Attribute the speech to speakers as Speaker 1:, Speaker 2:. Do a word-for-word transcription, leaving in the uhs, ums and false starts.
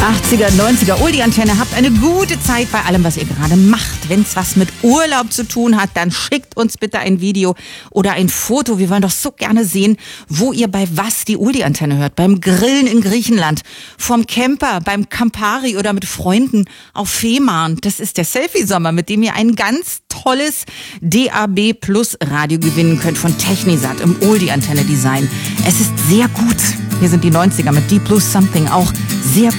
Speaker 1: achtziger, neunziger Oldie-Antenne. Habt eine gute Zeit bei allem, was ihr gerade macht. Wenn es was mit Urlaub zu tun hat, dann schickt uns bitte ein Video oder ein Foto. Wir wollen doch so gerne sehen, wo ihr bei was die Oldie-Antenne hört. Beim Grillen in Griechenland, vom Camper, beim Campari oder mit Freunden auf Fehmarn. Das ist der Selfie-Sommer, mit dem ihr ein ganz tolles D A B Plus Radio gewinnen könnt von Technisat im Oldie-Antenne-Design. Es ist sehr gut. Hier sind die neunziger mit D Plus Something auch sehr